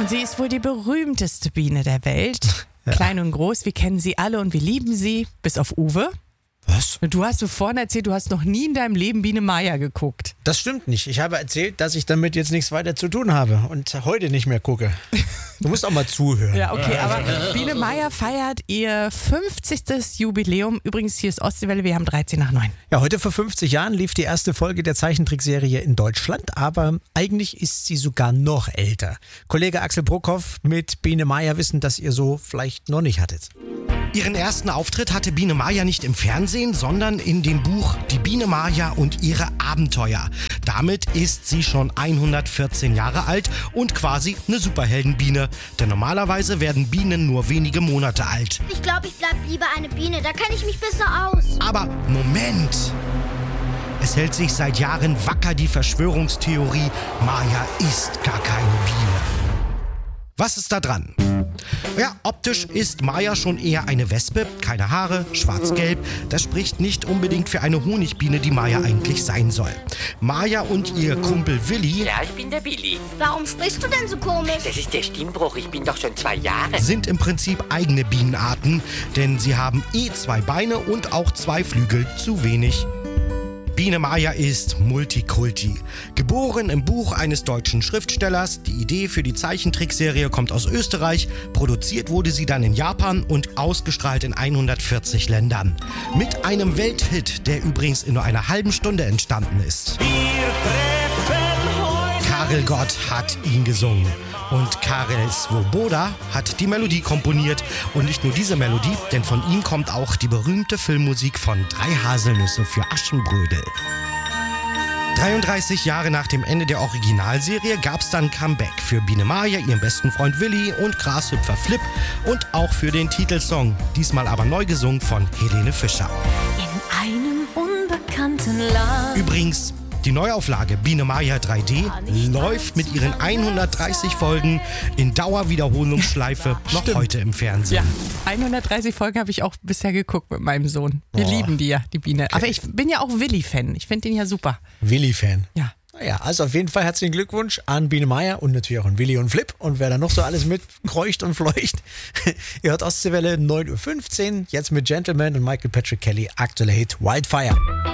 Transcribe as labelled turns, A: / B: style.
A: Und sie ist wohl die berühmteste Biene der Welt.
B: Ja.
A: Klein und groß, wir kennen sie alle und wir lieben sie, bis auf Uwe.
B: Was?
A: Und du hast so vorhin erzählt, du hast noch nie in deinem Leben Biene Maya geguckt.
B: Das stimmt nicht. Ich habe erzählt, dass ich damit jetzt nichts weiter zu tun habe und heute nicht mehr gucke. Du musst auch mal zuhören.
A: Ja, okay, aber Biene Maya feiert ihr 50. Jubiläum. Übrigens, hier ist Ostseewelle, wir haben 13 nach 9.
B: Ja, heute vor 50 Jahren lief die erste Folge der Zeichentrickserie in Deutschland, aber eigentlich ist sie sogar noch älter. Kollege Axel Bruckhoff mit Biene Maya wissen, dass ihr so vielleicht noch nicht hattet.
C: Ihren ersten Auftritt hatte Biene Maya nicht im Fernsehen, sondern in dem Buch Die Biene Maya und ihre Abenteuer. Damit ist sie schon 114 Jahre alt und quasi eine Superheldenbiene. Denn normalerweise werden Bienen nur wenige Monate alt.
D: Ich glaube, ich bleib lieber eine Biene. Da kenne ich mich besser aus.
C: Aber Moment! Es hält sich seit Jahren wacker die Verschwörungstheorie, Maya ist gar keine Biene. Was ist da dran? Ja, optisch ist Maya schon eher eine Wespe, keine Haare, schwarz-gelb. Das spricht nicht unbedingt für eine Honigbiene, die Maya eigentlich sein soll. Maya und ihr Kumpel Willi
E: Ja, ich bin der Willi.
D: Warum sprichst du denn so komisch?
E: Das ist der Stimmbruch. Ich bin doch schon 2 Jahre.
C: sind im Prinzip eigene Bienenarten, denn sie haben 2 Beine und auch 2 Flügel, zu wenig. Biene Maya ist Multikulti. Geboren im Buch eines deutschen Schriftstellers, die Idee für die Zeichentrickserie kommt aus Österreich, produziert wurde sie dann in Japan und ausgestrahlt in 140 Ländern. Mit einem Welthit, der übrigens in nur einer halben Stunde entstanden ist. Karel Gott hat ihn gesungen. Und Karel Svoboda hat die Melodie komponiert. Und nicht nur diese Melodie, denn von ihm kommt auch die berühmte Filmmusik von 3 Haselnüsse für Aschenbrödel. 33 Jahre nach dem Ende der Originalserie gab es dann Comeback für Biene Maya, ihren besten Freund Willi und Grashüpfer Flip und auch für den Titelsong, diesmal aber neu gesungen von Helene Fischer.
F: In einem unbekannten Land.
C: Übrigens, die Neuauflage Biene Maya 3D läuft mit ihren 130 Folgen in Dauerwiederholungsschleife noch heute im Fernsehen.
A: Ja, 130 Folgen habe ich auch bisher geguckt mit meinem Sohn. Wir lieben die ja, die Biene. Aber ich bin ja auch Willi-Fan. Ich finde den ja super.
B: Willi-Fan.
A: Ja.
B: Naja, also auf jeden Fall herzlichen Glückwunsch an Biene Maya und natürlich auch an Willi und Flip und wer da noch so alles mitkreucht und fleucht. Ihr hört Ostseewelle 9.15 Uhr, jetzt mit Gentleman und Michael Patrick Kelly, aktueller Hit Wildfire.